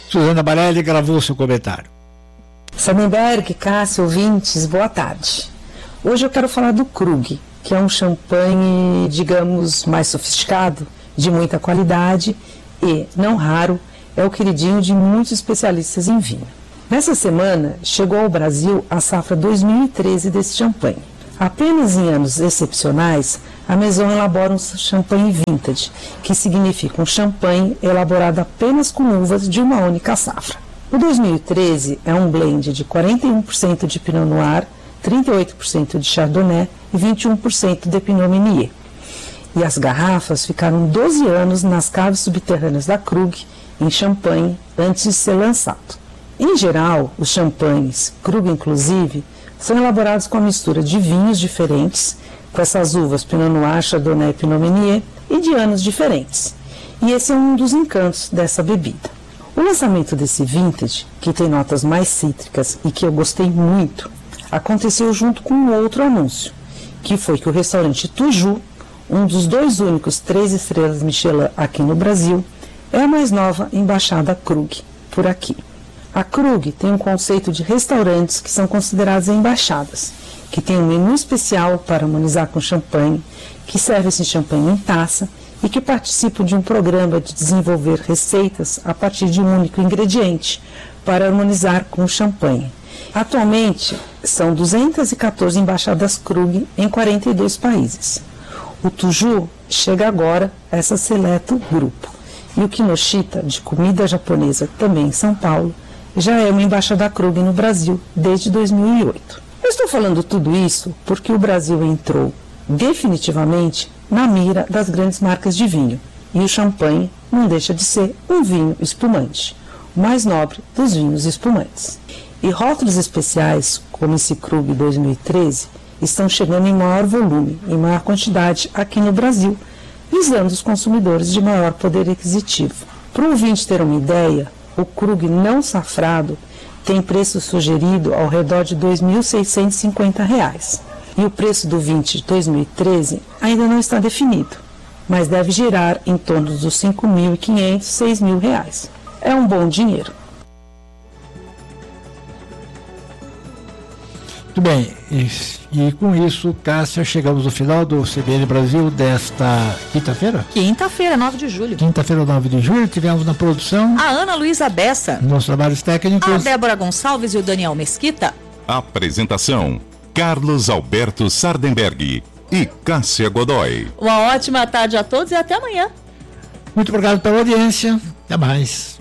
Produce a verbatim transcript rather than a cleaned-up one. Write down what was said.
Suzana Barelli gravou seu comentário. Sardenberg, Cássio, ouvintes, boa tarde. Hoje eu quero falar do Krug, que é um champanhe, digamos, mais sofisticado, de muita qualidade e, não raro, é o queridinho de muitos especialistas em vinho. Nessa semana, chegou ao Brasil a safra dois mil e treze desse champanhe. Apenas em anos excepcionais, a Maison elabora um champanhe vintage, que significa um champanhe elaborado apenas com uvas de uma única safra. O dois mil e treze é um blend de quarenta e um por cento de Pinot Noir, trinta e oito por cento de Chardonnay e vinte e um por cento de Pinot Meunier. E as garrafas ficaram doze anos nas caves subterrâneas da Krug, em Champagne, antes de ser lançado. Em geral, os champanhes, Krug inclusive, são elaborados com a mistura de vinhos diferentes, com essas uvas Pinot Noir, Chardonnay e Pinot Meunier, e de anos diferentes. E esse é um dos encantos dessa bebida. O lançamento desse vintage, que tem notas mais cítricas e que eu gostei muito, aconteceu junto com um outro anúncio, que foi que o restaurante Tuju, um dos dois únicos três estrelas Michelin aqui no Brasil, é a mais nova embaixada Krug por aqui. A Krug tem um conceito de restaurantes que são considerados embaixadas, que tem um menu especial para harmonizar com champanhe, que serve esse champanhe em taça e que participam de um programa de desenvolver receitas a partir de um único ingrediente para harmonizar com o champanhe. Atualmente, são duzentas e quatorze embaixadas Krug em quarenta e dois países. O Tuju chega agora a esse seleto grupo. E o Kinoshita, de comida japonesa, também em São Paulo, já é uma embaixada Krug no Brasil desde dois mil e oito. Eu estou falando tudo isso porque o Brasil entrou definitivamente na mira das grandes marcas de vinho. E o champanhe não deixa de ser um vinho espumante, o mais nobre dos vinhos espumantes. E rótulos especiais, como esse Krug dois mil e treze, estão chegando em maior volume, em maior quantidade aqui no Brasil, visando os consumidores de maior poder aquisitivo. Para o ouvinte ter uma ideia, o Krug não safrado tem preço sugerido ao redor de dois mil seiscentos e cinquenta reais. E o preço do vintage dois mil e treze ainda não está definido, mas deve girar em torno dos cinco mil e quinhentos, seis mil reais. É um bom dinheiro. Muito bem, e, e com isso, Cássia, chegamos ao final do C B N Brasil desta quinta-feira? Quinta-feira, nove de julho. Quinta-feira, nove de julho, tivemos na produção a Ana Luísa Bessa, nos trabalhos técnicos, a Débora Gonçalves e o Daniel Mesquita. Apresentação: Carlos Alberto Sardenberg e Cássia Godoy. Uma ótima tarde a todos e até amanhã. Muito obrigado pela audiência. Até mais.